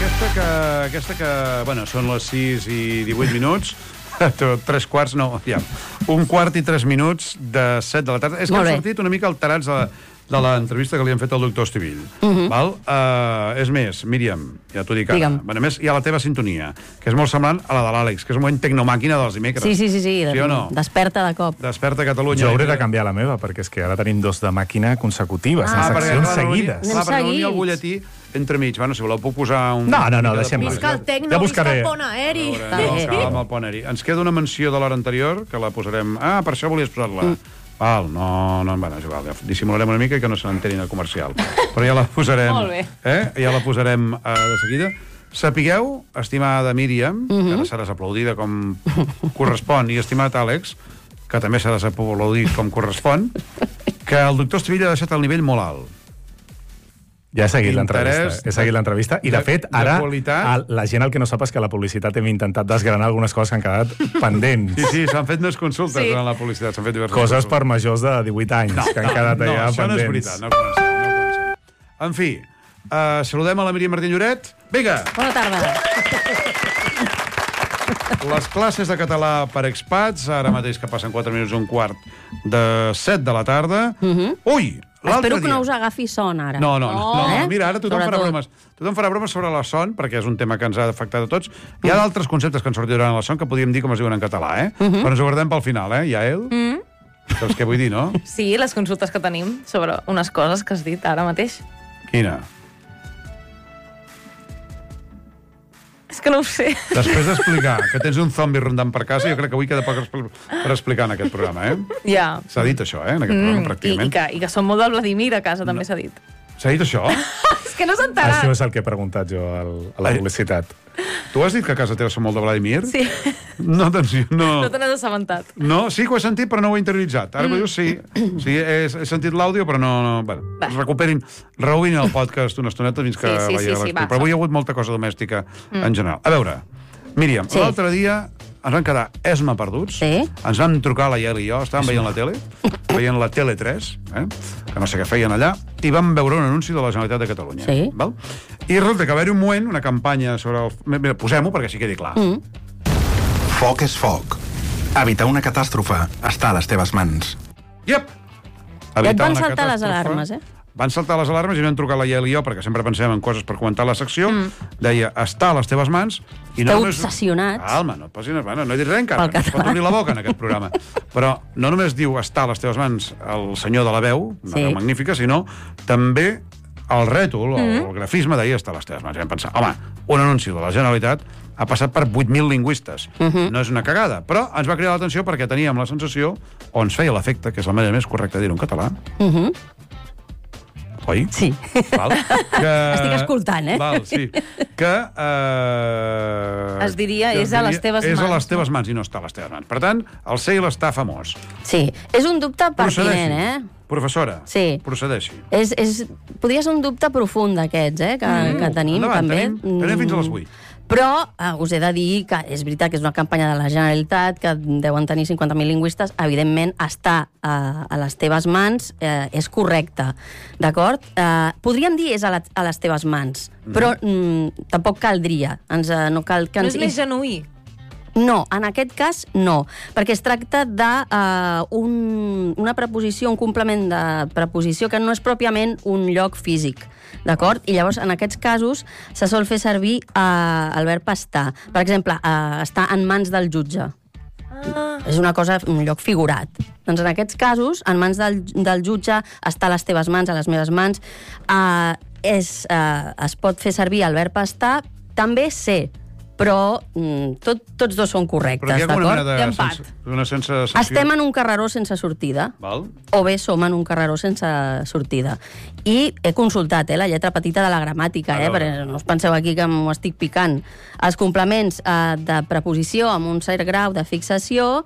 aquesta que... Bueno, són les 6 i 18 minuts. 3 quarts, no, ja. 1 quart i 3 minuts de 7 de la tarda. És que hem sortit una mica alterats de l'entrevista que li han fet al doctor Estivill. Val? És més, Míriam, ja t'ho dic ara. A més, hi ha la teva sintonia, que és molt semblant a la de l'Àlex, que és un moment tecnomàquina dels dimecres. Sí. Sí o no? Desperta de cop. Desperta Catalunya. Jo hauré de canviar la meva, perquè és que ara tenim 2 de màquina consecutives, en seccions seguides. Clar, perquè no hi ha el butlletí entremig. Bueno, si voleu puc posar un... No, deixem-ho. Visca el tecno, visca el pont aeri. El pont aeri. Ens queda una menció de l'hora anterior, que la posarem... Ah, per això volies posar-la. Val, no, bueno, és igual, dissimularem una mica i que no se n'enterin el comercial. Però ja la posarem... Molt bé. Ja la posarem de seguida. Sapigueu, estimada Míriam, que ara seràs aplaudida com correspon, i estimat Àlex, que també seràs aplaudit com correspon, que el doctor Estivill ha deixat el nivell molt alt. Ja he seguit l'entrevista. I, de fet, ara, la gent el que no sap és que a la publicitat hem intentat desgranar algunes coses que han quedat pendents. Sí, s'han fet més consultes durant la publicitat. S'han fet diverses coses per majors de 18 anys que han quedat allà pendents. No, això no és veritat. No comencem. En fi, saludem a la Míriam Martín Lloret. Vinga! Bona tarda. Les classes de català per expats, ara mateix que passen 4 minuts i un quart de 7 de la tarda. Ui! Espero que no us agafi son, ara. No. Mira, ara tothom farà bromes. Tothom farà bromes sobre la son, perquè és un tema que ens ha afectat a tots. Hi ha d'altres conceptes que ens sortiran a la son que podríem dir com es diuen en català, Però ens ho guardem pel final, Yael? Saps què vull dir, no? Sí, les consultes que tenim sobre unes coses que has dit ara mateix. Quina? És que no ho sé. Després d'explicar que tens un zombi rondant per casa, jo crec que avui queda poc per explicar en aquest programa, Ja. S'ha dit això, en aquest programa, pràcticament. I que som molt del Vladimir a casa, també s'ha dit. S'ha dit això? És que no s'ha enterat. Això és el que he preguntat jo a la publicitat. Tu has dit que a casa teva són molt de Vladimir? Sí. No, doncs no. No te n'has assabentat. No, sí que ho he sentit, però no ho he interioritzat. Ara que dius, sí. Sí, he sentit l'àudio, però no. Bueno, recuperin el podcast una estoneta fins que veieu l'explicació. Però avui hi ha hagut molta cosa domèstica en general. A veure, Míriam, l'altre dia ens van quedar perduts. Ens vam trucar la Yael i jo, estàvem veient la tele, veient la Tele 3, que no sé què feien allà, i vam veure un anunci de la Generalitat de Catalunya. Val? I resulta que va haver un moment, una campanya sobre el... Mira, posem-ho perquè així quedi clar. Foc és foc. Evitar una catàstrofe està a les teves mans. Iep! Ja et van saltar les alarmes, Van saltar les alarmes i vam trucar la Yael i jo, perquè sempre pensem en coses per comentar a la secció. Deia, està a les teves mans. Esteu obsessionats. Calma, no et posis... Bueno, no he dit res encara, no es pot obrir la boca en aquest programa. Però no només diu està a les teves mans el senyor de la veu, una veu magnífica, sinó també el rètol, el grafisme deia està a les teves mans. I vam pensar, home, un anunci de la Generalitat ha passat per 8.000 lingüistes. No és una cagada, però ens va cridar l'atenció perquè teníem la sensació, o ens feia l'efecte, que és la manera més correcta de dir-ho en català, oi? Sí. Val? Estic escoltant, Val, sí. Que... Es diria, és a les teves mans. És a les teves mans i no està a les teves mans. Per tant, el ser i l'estar famós. Sí, és un dubte pertinent, Professora, procedeixi. Podria ser un dubte profund d'aquests, que tenim, també. Tenim fins a les 8. Però us he de dir que és veritat que és una campanya de la Generalitat, que deuen tenir 50.000 lingüistes, evidentment estar a les teves mans és correcte, d'acord? Podríem dir és a les teves mans, però tampoc caldria. No és més genuí? No, en aquest cas no, perquè es tracta d'una preposició, un complement de preposició que no és pròpiament un lloc físic, d'acord? I llavors, en aquests casos, se sol fer servir el verb estar. Per exemple, estar en mans del jutge. És una cosa, un lloc figurat. Doncs en aquests casos, en mans del jutge, estar a les teves mans, a les meves mans, es pot fer servir el verb estar, també ser, però tots dos són correctes, d'acord? Estem en un carreró sense sortida, o bé som en un carreró sense sortida. I he consultat la lletra petita de la gramàtica, perquè no us penseu aquí que m'ho estic picant. Els complements de preposició amb un cert grau de fixació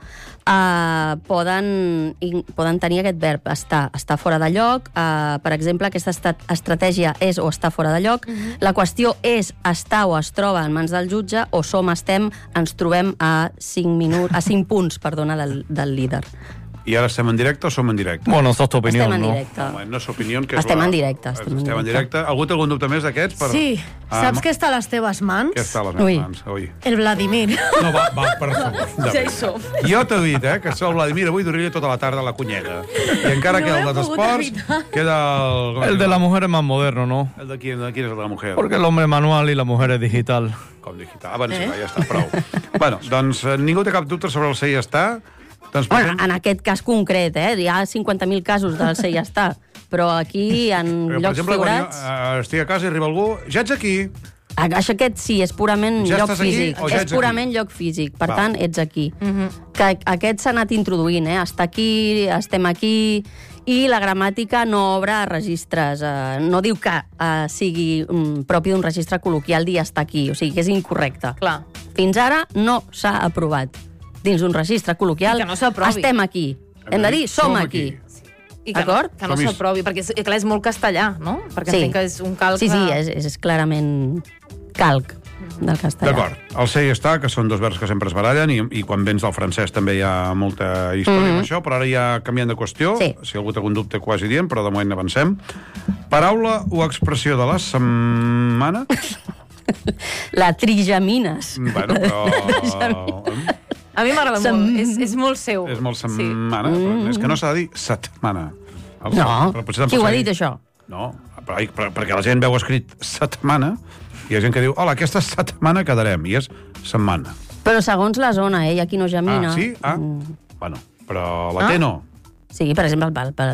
poden tenir aquest verb estar fora de lloc. Per exemple, aquesta estratègia és o està fora de lloc. La qüestió és estar o es troba en mans del jutge, o ens trobem a 5 punts del líder. I ara estem en directe o som en directe? Bueno, sos tu opinió, no? Estem en directe. No és opinió, que és estem en directe. Estem en directe. Algú té algun dubte més d'aquests? Sí. Saps què està a les teves mans? Què està a les meves mans? Ui. El Vladimir. No, va, per favor. Ja hi som. Jo t'he dit, que el Vladimir avui dormiria tota la tarda a la cunyeta. I encara que el dels esports queda el de la mujer es más moderno, ¿no? El de quién és el de la mujer? Porque el hombre es manual y la mujer es digital. Com digital? Bueno, sí, ja està, prou. Bueno, doncs ningú té cap dubte sobre el ser i ja està. Doncs, bueno, en aquest cas concret, hi ha 50.000 casos del ser i ja està. Però aquí, en llocs figurats... Per exemple, quan jo estic a casa i arriba algú, ja ets aquí. Això aquest sí, és purament lloc físic. És purament lloc físic, per tant, ets aquí. Que aquest s'ha anat introduint, està aquí, estem aquí, i la gramàtica no obre registres. No diu que sigui propi d'un registre col·loquial dir està aquí, o sigui que és incorrecte. Clar. Fins ara no s'ha aprovat dins d'un registre col·loquial. I que no s'aprovi. Estem aquí. Hem de dir som aquí. I que no s'aprovi, perquè clar, és molt castellà, no? Perquè entenc que és un calc... Sí, és clarament calc del castellà. D'acord. El ser i està, que són dos verbs que sempre es barallen, i quan vens del francès també hi ha molta història amb això, però ara ja canviant de qüestió, si algú té algun dubte quasi dient, però de moment avancem. Paraula o expressió de la setmana? La trigemines. Bueno, però... A mi m'agrada molt, és molt seu. És molt setmana, però és que no s'ha de dir setmana. No, qui ho ha dit, això? No, perquè la gent veu escrit setmana, i hi ha gent que diu, hola, aquesta setmana quedarem, i és setmana. Però segons la zona, hi ha qui no gemina. Ah, sí? Bueno, però la T no. Sí, per exemple,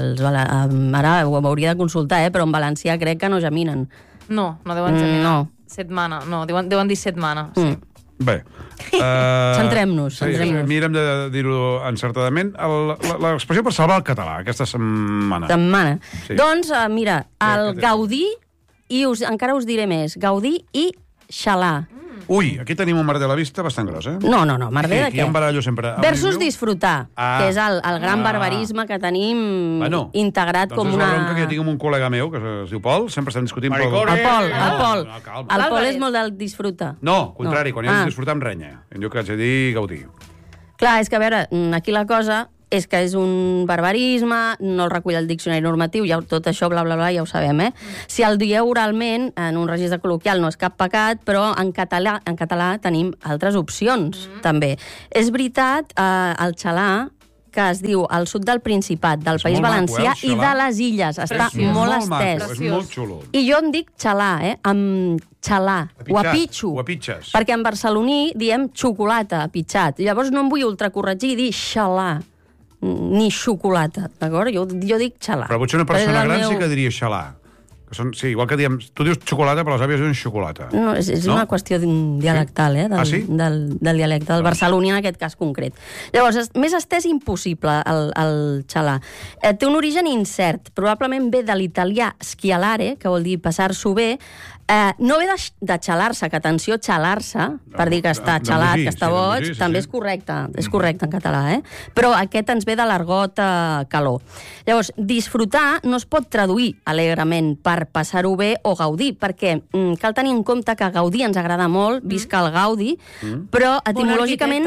ara ho hauria de consultar, però en valencià crec que no geminen. No deuen geminar. Setmana, no, deuen dir setmana, sí. Bé. Centrem-nos. Mirem de dir-ho encertadament. L'expressió per salvar el català, aquesta setmana. Doncs, mira, el gaudir, i encara us diré més, gaudir i xalar. Ui, aquí tenim un merder a la vista bastant gros, No, merder de què? Aquí em barallo sempre. Versus disfrutar, que és el gran barbarisme que tenim integrat com una... Doncs és la bronca que jo tinc amb un col·lega meu, que es diu Pol, sempre estem discutint... El Pol. El Pol és molt del disfrutar. No, contrari, quan hi ha de disfrutar em renya. Jo que haig de dir gaudir. Clar, és que a veure, aquí la cosa és que és un barbarisme, no el recull el diccionari normatiu, ja tot això, bla, bla, bla, ja ho sabem, Si el dieu oralment, en un registre col·loquial, no és cap pecat, però en català tenim altres opcions, també. És veritat, el xalar, que es diu al sud del Principat, del País Valencià i de les Illes. Està molt estès. És molt xulo. I jo em dic xalar, amb xalar, o apitxo. O apitxes. Perquè en barceloní diem xocolata, apitxat. Llavors no em vull ultracorregir i dir xalar, ni xocolata, d'acord? Jo dic xalar. Però potser una persona gran sí que diria xalar. Sí, igual que diem... Tu dius xocolata, però les àvies diuen xocolata. No, és una qüestió dialectal, del dialecte, del barceloní en aquest cas concret. Llavors, més estès impossible, el xalar. Té un origen incert. Probablement ve de l'italià schialare, que vol dir passar-s'ho bé. No ve de xalar-se, que atenció, xalar-se, per dir que està xalat, que està boig, també és correcte en català, però aquest ens ve de l'argot calor. Llavors, disfrutar no es pot traduir alegrement per passar-ho bé o gaudir, perquè cal tenir en compte que gaudir ens agrada molt, visca el Gaudi, però etimològicament...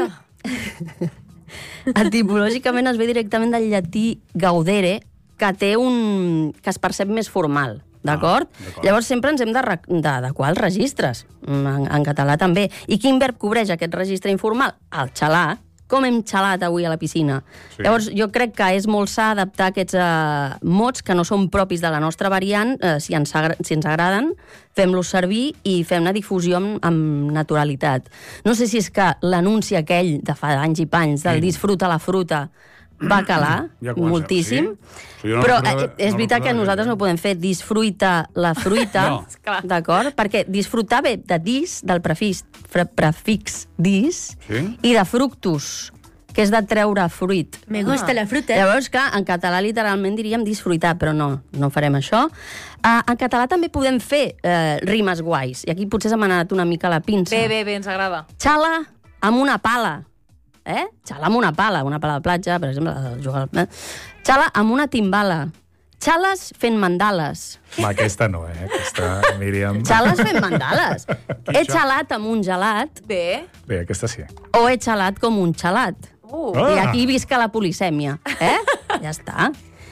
Etimològicament es ve directament del llatí gaudere, que es percep més formal. D'acord? Llavors sempre ens hem d'adequar als registres, en català també. I quin verb cobreix aquest registre informal? El xalar. Com hem xalat avui a la piscina. Llavors jo crec que és molt sa adaptar aquests mots que no són propis de la nostra variant, si ens agraden, fem-los servir i fem-ne difusió amb naturalitat. No sé si és que l'anunci aquell de fa anys i panys del disfruta la fruta va calar moltíssim, però és veritat que nosaltres no podem fer disfruita la fruita, d'acord? Perquè disfrutar ve de dis, del prefix dis, i de fructus, que és de treure fruit. Me gusta la fruta. Llavors, clar, en català literalment diríem disfrutar, però no farem això. En català també podem fer rimes guais, i aquí potser se m'ha anat una mica la pinça. Bé, ens agrada. Xala amb una pala. Xala amb una pala de platja, per exemple, xala amb una timbala. Xales fent mandales. Aquesta no, aquesta, Míriam. Xales fent mandales. He xalat amb un gelat. Bé, aquesta sí. O he xalat com un xalat. I aquí visca la polisèmia. Ja està.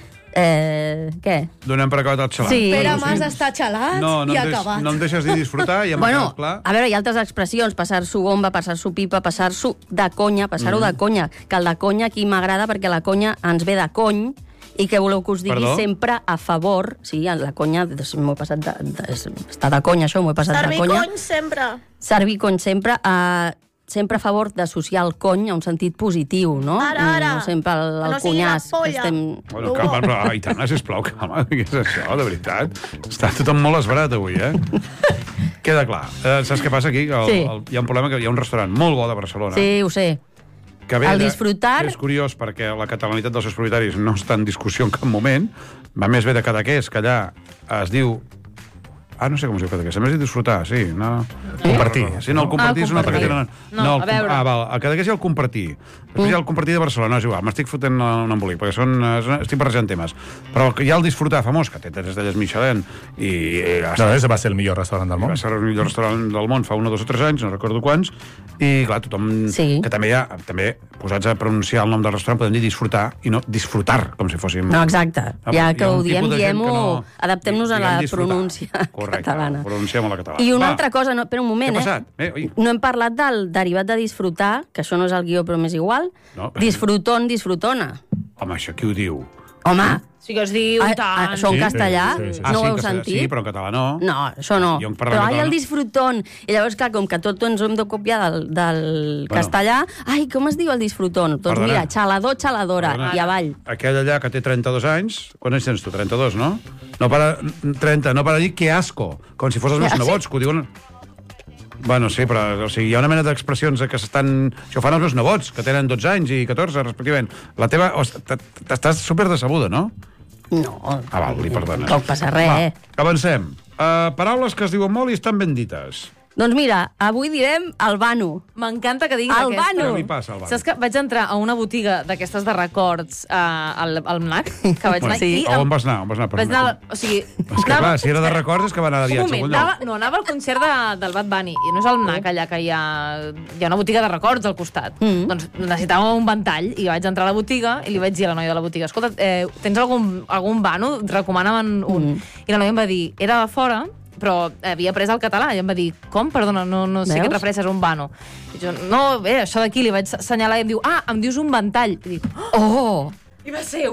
Què? Donem per acabat el xalant. Sí. Pere Mas està xalat i acabat. No em deixes dir disfrutar i hem acabat clar. A veure, hi ha altres expressions, passar-s'ho bomba, passar-s'ho pipa, passar-s'ho de conya, passar-ho de conya, que el de conya aquí m'agrada perquè la conya ens ve de cony i que voleu que us digui sempre a favor. Sí, la conya, m'ho he passat està de conya, això, m'ho he passat de conya. Servir cony sempre. Servir cony sempre sempre a favor d'associar el cony a un sentit positiu, no? Ara. No sempre el cunyàs. Bueno, calma, Aitana, sisplau, calma. Què és això, de veritat? Està tothom molt esbarat avui, Queda clar. Saps què passa aquí? Hi ha un problema, que hi ha un restaurant molt bo de Barcelona. Sí, ho sé. El disfrutar... És curiós perquè la catalanitat dels seus propietaris no està en discussió en cap moment. Va més bé de Cadaqués, que allà es diu... no sé com es diu Cadaqués. A més de disfrutar, sí. Compartir. Sí, no, el compartir és una altra que tenen... No, a veure. El Cadaqués i el compartir. Després hi ha el compartir de Barcelona, és igual. M'estic fotent un embolic, perquè estic barrejant temes. Però hi ha el disfrutar famós, que té 3 estrelles Michelin, i... No, va ser el millor restaurant del món. Va ser el millor restaurant del món fa 1, 2 o 3 anys, no recordo quants, i clar, tothom... Que també hi ha, posats a pronunciar el nom del restaurant, podem dir disfrutar, i no disfrutar, com si fóssim... No, exacte. Ja que ho diem-ho, adaptem-nos a la pronúncia catalana. Pronunciem a la catalana. I una altra cosa, espera un moment, Què ha passat? No hem parlat del derivat de disfrutar, que això no és el guió, però m'és igual. Disfrutón, disfrutona. Home, això qui ho diu? Home! Sí que es diu tant. Això en castellà? No ho heu sentit? Sí, però en català no. No, això no. Però el disfrutón. I llavors, clar, com que tot ens ho hem de copiar del castellà, com es diu el disfrutón? Doncs mira, xalador, xaladora, i avall. Aquell allà que té 32 anys, quants anys tens tu? 32, no? No para 30, no para dir que asco, com si fos els meus nebots, que ho diuen... Bueno, sí, però hi ha una mena d'expressions que s'estan... Això ho fan els meus nebots, que tenen 12 anys i 14, respectivament. La teva... T'estàs super decebuda, no? No. Val, li perdona. No passa res. Avancem. Paraules que es diuen molt i estan ben dites. Doncs mira, avui direm Albano. M'encanta que diguis aquesta. Què li passa al Albano? Saps que vaig entrar a una botiga d'aquestes de records al MNAC, que vaig anar... On vas anar? Vaig anar... O sigui... És que clar, si era de records és que va anar de viatge. Un moment, anava al concert del Bad Bunny, i no és el MNAC allà que hi ha una botiga de records al costat. Doncs necessitava un ventall, i vaig entrar a la botiga i li vaig dir a la noia de la botiga: escolta, tens algun vano? Recomana'm un. I la noia em va dir, era de fora, però havia après el català, i em va dir: com? Perdona, no sé què et refereixes a un vano. I jo, no, bé, això d'aquí, li vaig assenyalar i em diu: em dius un ventall. I dic, oh! I va ser,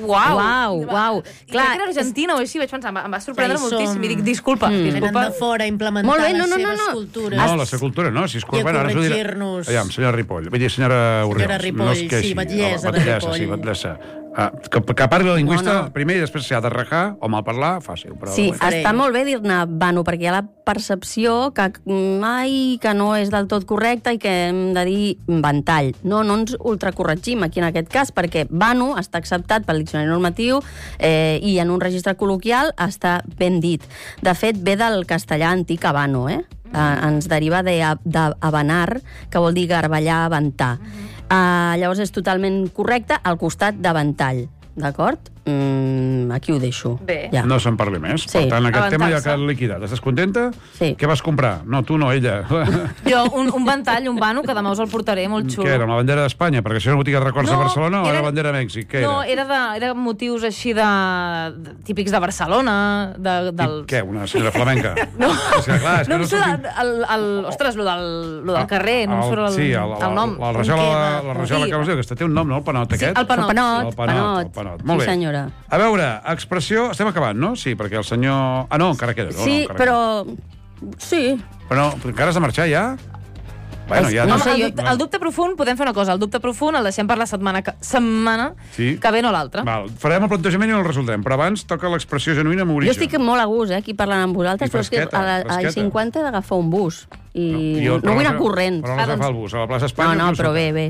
uau. Clar, que era argentina o així, vaig pensar, em va sorprendre moltíssim. I dic, disculpa. Venen de fora implementant les seves cultures. No, la seva cultura no, i a corregir-nos. Aviam, senyora Ripoll, vull dir senyora Oriols. Senyora Ripoll, sí, batllessa de Ripoll. Sí, batllessa. Que parli la lingüista primer i després s'ha de rajar o malparlar, fàcil. Sí, està molt bé dir-ne vano, perquè hi ha la percepció que no és del tot correcte i que hem de dir ventall. No ens ultracorregim aquí en aquest cas, perquè vano està acceptat pel diccionari normatiu i en un registre col·loquial està ben dit. De fet, ve del castellà antic abano, ens deriva d'abanar, que vol dir garballar, aventar. Llavors és totalment correcte al costat de ventall, d'acord? Aquí ho deixo. Bé. Ja. No se'n parli més. Per tant, aquest tema ja ha quedat liquidat. Estàs contenta? Sí. Què vas comprar? No, tu no, ella. Jo, un ventall, un vano, que demà us el portaré, molt xulo. Què era, la bandera d'Espanya? Perquè això era una botiga de records de Barcelona o la bandera de Mèxic? Què era? No, era motius així típics de Barcelona. Què, una senyora flamenca? No, no em surt ostres, lo del carrer, no em surt el nom. La rajola que us diu, que té un nom, no? El panot aquest? El panot. El panot. Molt bé. A veure, expressió... Estem acabant, no? Sí, perquè el senyor... no, encara queda. Sí, però... Sí. Però encara has de marxar, ja? Bueno, ja... No sé, el dubte profund, podem fer una cosa. El dubte profund el deixem per la setmana que ve, no l'altra. Farem el plantejament i el resoldrem, però abans toca l'expressió genuïna amb origen. Jo estic molt a gust, aquí parlant amb vosaltres, però és que a les 50 he d'agafar un bus. I no vull anar corrents. Però no has d'agafar el bus, a la plaça Espanya... No, però bé.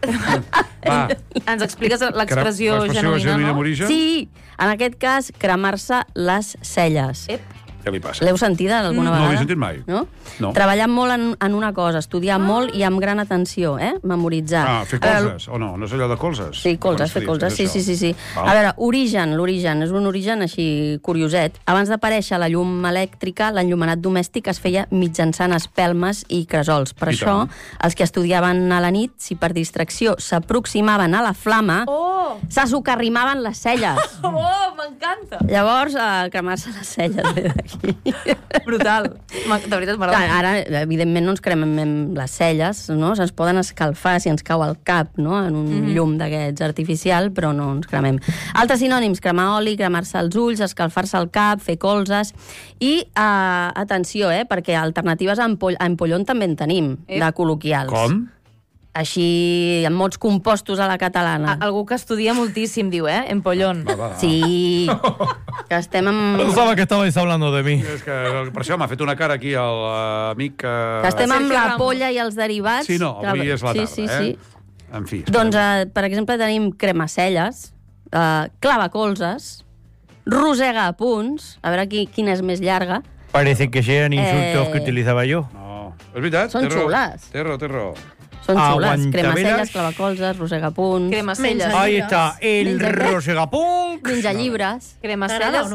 Ens expliques l'expressió genuïna, no? amb origen? Sí, en aquest cas, cremar-se les celles. Què li passa? L'heu sentida alguna vegada? No l'he sentit mai. No? Treballar molt en una cosa, estudiar molt i amb gran atenció, memoritzar. Fer colzes, o no? No és allò de colzes? Sí, colzes, fer colzes, sí. A veure, l'origen és un origen així curioset. Abans d'aparèixer la llum elèctrica, l'enllumenat domèstic es feia mitjançant espelmes i cresols. Per això, els que estudiaven a la nit, si per distracció s'aproximaven a la flama, s'asocarrimaven les celles. Oh, m'encanta! Llavors, cremar-se les celles ve d'aquí. Brutal. De veritat, meravellós. Ara, evidentment, no ens cremem les celles, no? Se'ns poden escalfar si ens cau al cap, no? En un llum d'aquests artificial, però no ens cremem. Altres sinònims, cremar oli, cremar-se els ulls, escalfar-se el cap, fer colzes. I, atenció, perquè alternatives a empollón també en tenim, de col·loquials. Com? Així, en mots compostos a la catalana. Algú que estudia moltíssim, diu, empollón. Sí, que estem amb... Pensava que estabais hablando de mi. És que per això m'ha fet una cara aquí l'amic... Que estem amb la polla i els derivats. Sí, no, avui és la tarda, Sí. En fi. Doncs, per exemple, tenim cremacelles, clavacolzes, rosega a punts, a veure quina és més llarga. Parece que sean insultos que utilizaba yo. No, és veritat. Són xules. Té raó. Són xules. Cremacelles, clavacolzes, rosegapunts... Cremacelles. Ahí está, el rosegapunt. Menja llibres. Cremacelles.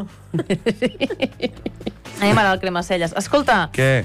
A mi m'agrada el cremacelles. Escolta. Què?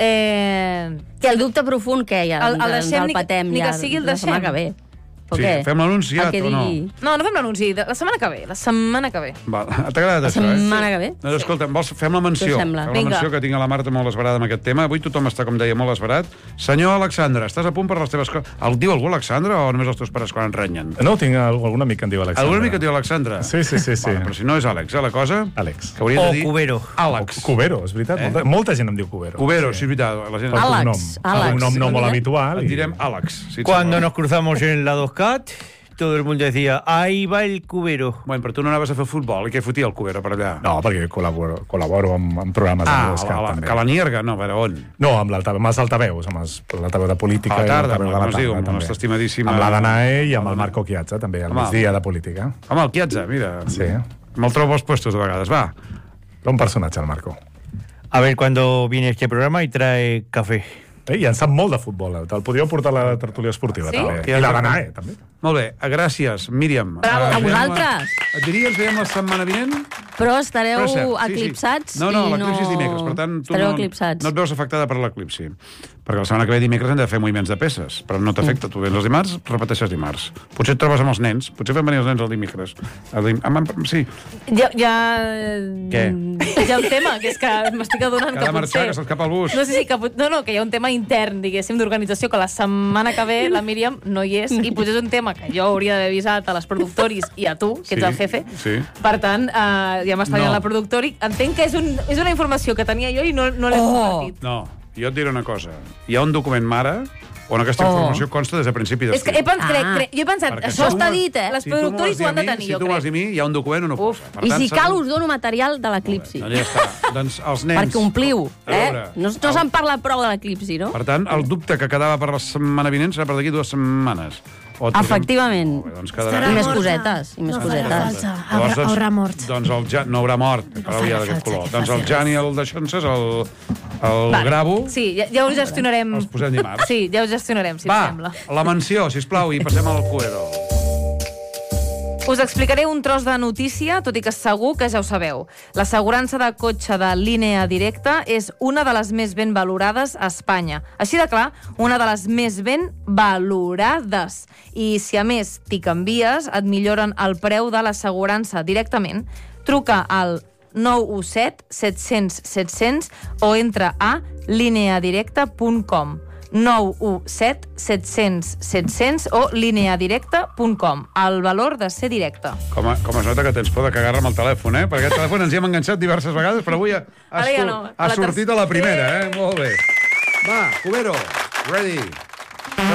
Que el dubte profund que hi ha. El deixem, ni que sigui el deixem. La setmana que ve. Sí, fem l'anunciat o no? No fem l'anunci. La setmana que ve. Val. T'ha agradat això, La setmana que ve? No, escolta, fem la menció. Fem la menció que tinc a la Marta molt esverada amb aquest tema. Avui tothom està, com deia, molt esverat. Senyor Alexandre, estàs a punt per les teves coses? El diu algú Alexandre o només els teus pares quan en renyen? No, tinc algun amic que en diu Alexandre. Algun amic que et diu Alexandre? Sí. Vale, però si no és Àlex, la cosa? Àlex. Que hauria de dir... Cubero. Àlex. Cubero, és veritat. Molta gent em diu Cubero. Cubero, sí, és veritat. Àlex. Un nom no molt habitual. Et direm Àlex. Cuando nos cruzamos en la 2CAT, todo el mundo decía, ahí va el Cubero. Bueno, però tu no anaves a fer futbol, i què fotia el Cubero per allà? No, perquè col·laboro amb programes de l'Escat, també. A la Nierga, no, però on? No, amb els altaveus, amb l'altaveu de política. A la tarda, com es diu, amb la nostra estimadíssima... Amb la Danae i amb el Marco Chiazza, també, al migdia de política. Home, el Chiazza, mira. Sí. Me'l trobo als puestos de vegades, va. Un personatge, el Marco. A ver cuándo viene este programa y trae café. I en sap molt de futbol. Te'l podríeu portar a la tertúlia esportiva, també. I la Danae, també. Molt bé, gràcies, Míriam. Bravo, a vosaltres. Et diria, ens veiem la setmana vinent? Però estareu eclipsats. No, l'eclipsi és dimecres, per tant, tu no et veus afectada per l'eclipsi. Perquè la setmana que ve dimecres hem de fer moviments de peces, però no t'afecta. Tu vens els dimarts, repeteixes dimarts. Potser et trobes amb els nens, potser fem venir els nens el dimecres. Sí. Ja... Què? Hi ha un tema, que és que m'estic adonant que potser... Que ha de marxar, que se'ls cap al bus. Que hi ha un tema intern, diguéssim, d'organització, que la setmana que ve la Míriam no hi és, i potser és un tema que jo hauria d'haver avisat a les productoris i a tu, que ets el jefe. Sí. Per tant, ja m'està dient la productori. Entenc que és una informació que tenia jo i no l'he compartit. No, jo et diré una cosa. Hi ha un document mare on aquesta informació consta des de principi És que jo he pensat, això està dit, les productoris ho han de tenir, jo crec. Si tu m'has dit a mi, hi ha un document on ho posa. I si cal, us dono material de l'eclipsi. Ja està. Doncs els nens... Perquè ompliu, No se'n parla prou de l'eclipsi, no? Per tant, el dubte que quedava per la setmana vinent serà per d'aquí 2 setmanes. Efectivament. I més cosetes. Haurà mort. Doncs no haurà mort, que l'havia d'aquest color. Doncs el Jan i el Deixonses, el gravo... Sí, ja ho gestionarem. Els posem dimarts. Sí, ja ho gestionarem, si et sembla. Va, la menció, sisplau, i passem al Cubero. Us explicaré un tros de notícia, tot i que segur que ja ho sabeu. L'assegurança de cotxe de Línia Directa és una de les més ben valorades a Espanya. Així de clar, una de les més ben valorades. I si a més t'hi canvies, et milloren el preu de l'assegurança directament. Truca al 917 700 700 o entra a lineadirecta.com. 917 700 700 o lineadirecta.com. El valor de ser directe. Com es nota que tens por de cagar-me amb el telèfon, perquè aquest telèfon ens hi hem enganxat diverses vegades, però avui ha sortit a la primera, Molt bé. Va, Cubero, ready.